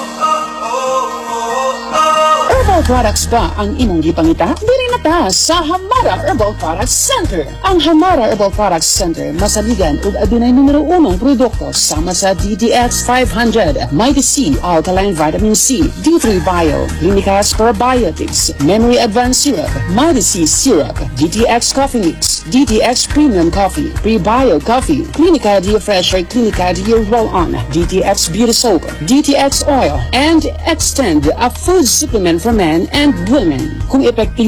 Speaker 20: Herbal products ba ang imong gipangita? Dili na ta sa Hamara Herbal Products Center. Ang Hamara Herbal Products Center masaligan ug adunay numero unong produkto sama sa D D X five hundred, Mighty C, Alkaline Vitamin C, D three Bio, Clinicas Probiotics, Memory Advanced Syrup, Mighty C Syrup, D T X Coffee Mix, D T X Premium Coffee, Prebio Coffee, Clinica Diafresher, Clinica Dia Roll-On, D T X Beauty Soap, D T X Oil, and Extend, a food supplement for men and women. Kung epektibong herbal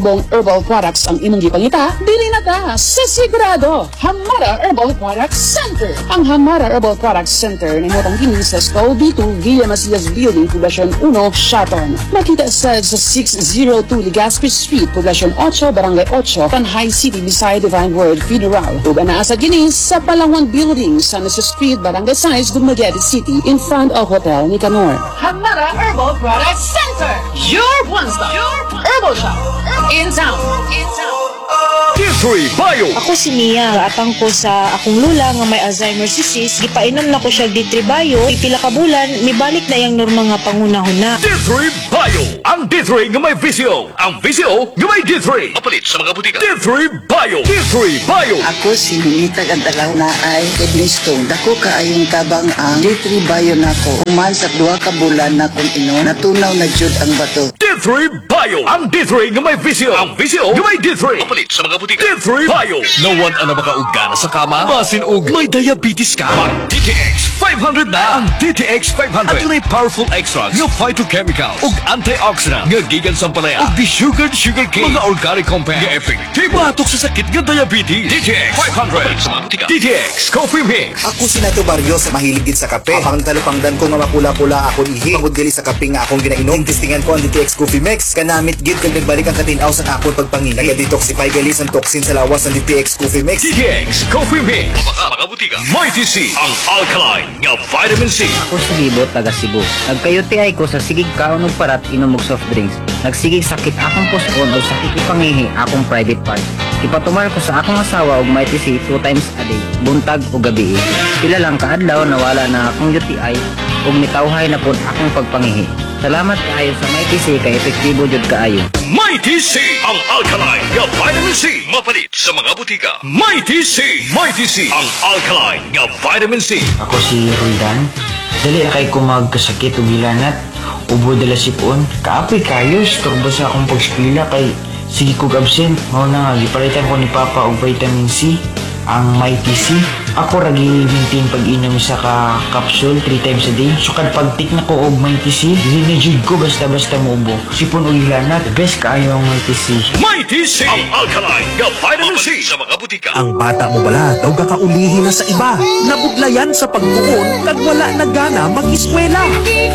Speaker 20: Herbal Products ang imong gipangita, dili na ta sa sigurado. Hamara Herbal Products Center. Ang Hamara Herbal Products Center nimutang kini sa Skull B two Villa Macias Building, Poblacion one, Shaton. Makita sa sa six oh two Legazpi Street, Poblacion eight, Barangay eight, Tanhay City, beside Divine Word Federal. Ug anaa sa kini sa Palawan Building, San Jose Street, Barangay Size, Dumaguete City, in front of Hotel Nicanor.
Speaker 12: Hamara Herbal Products Center. Your one-stop herbal shop in town. In town.
Speaker 3: D three Bio.
Speaker 4: Ako si Mia, atang ko sa akong lula nga may Alzheimer's disease, gipainom na ko siya D three Bio, ipila ka bulan, mibalik na yang norma nga pangunahon na.
Speaker 3: D three Bio. Ang D three nga may visyo. Ang visyo nga may D three. Mapalit sa mga butika. D three Bio. D three Bio.
Speaker 5: Ako si Minitag Antalaw na ay kidney stone. Dako kaayong tabang ang D three Bio nako. Human sa duha ka bulan na kung ino, natunaw na jud ang bato.
Speaker 3: D three Bio. Ang D three nga may visyo. Ang visyo nga may D three. Mapalit sa mga butika. D three Bio. No one ana makaugana sa kama. Basin og may diabetes ka. Mag D T X five hundred na. Ang D T X five hundred. At may powerful extracts nga phytochemicals ug antioxidant nga gikan sa palaya ug desugared sugar cane. Mga organic compounds nga epektibo batok sa sakit nga diabetes. D T X five hundred. D T X Coffee Mix.
Speaker 6: Ako si Nato Barrios, mahilig gid sa kape. Ang talupangdan ko nga mapula-pula akong ihi. Pagod gali sa kape nga akong ginainom. Testingan ko ang D T X Coffee Mix. Kanamit gid kag nagbalik ang katinaw sa akong pagpangin. Naga-detoxify gali sa toxin sa lawas ng D T X Coffee Mix.
Speaker 3: D T X Coffee Mix. Baka mga butika. Mighty C. Ang alkaline nga vitamin C.
Speaker 7: Ako si Bibo, taga Cebu. Nagka-U T I ko sa sigig kaon ug parat inom og soft drinks. Nagsigig sakit akong puson o sakit ipangihi akong private part. Ipatumar ko sa akong asawa og may T C two times a day, buntag o gabi. Pila lang kaadlaw nawala na akong U T I ug mitawhay na pud akong pagpangihi. Salamat kaayo sa may T C kay epektibo jud kaayo.
Speaker 3: Mighty C. Ang alkaline nga vitamin C. Mapalit sa mga butika. Mighty C. Mighty C. Ang alkaline nga vitamin C.
Speaker 8: Ako si Roldan. Dali kay ko magkasakit ug gilanat. Ubo dala sipon. Kaapoy kayo, turbo sa akong pagspila kay sige kog absent. Mao na nga gipalitan ko ni Papa og vitamin C. Ang Mighty C. Ako ragi maintain pag-inom sa ka capsule three times a day. So kad pagtik na ko og Mighty C, dili na jud ko basta-basta muubo. Sipon og ilanat, best kaayo ang Mighty C.
Speaker 3: Mighty C. Ang alkaline nga vitamin C sa mga butika.
Speaker 9: Ang bata mo bala daw kakaulihi na sa iba. Nabudlayan sa pagtuon kag wala na gana mag-eskwela.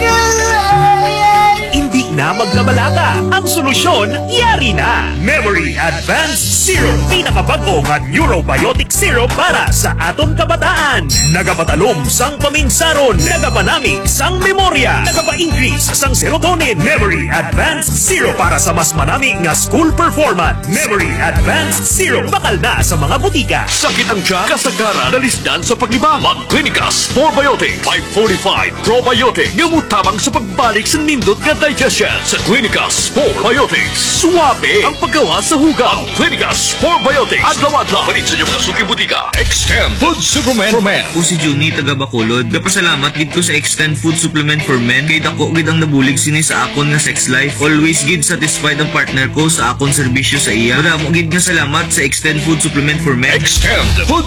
Speaker 9: Hindi na magkabalaka. Ang solusyon, yari na. Memory Advanced Syrup. Pinakabago nga Neurobiotic Syrup para sa aton kabataan. Nagapatalom sang paminsaron. Nagapanamig sang memorya. Nagapa-increase sang serotonin. Memory Advanced Syrup para sa mas manami nga school performance. Memory Advanced Syrup. Bakal na sa mga butika.
Speaker 3: Sakit ang tiyan, kasagaran, nalisdan sa paglibang. Mag-Clinicas Probiotic five forty-five Probiotic. Ngamutabang sa pagbalik sa nindot nga digestion sa Clinicas Probiotics. Suwabe ang paggawa sa hugaw. Clinicas Probiotics. Adlaw-adlaw. Palit sa inyong nasuking butika. Extend Food Supplement for Men.
Speaker 10: O si Juni taga Bacolod. Kapasalamat gid ko sa Extend Food Supplement for Men. Kay dako gid ang nabulig sini sa akon nga sex life. Always gid satisfied ang partner ko sa akon serbisyo sa iya. Madamo gid nga salamat sa Extend Food Supplement for Men.
Speaker 3: Extend Food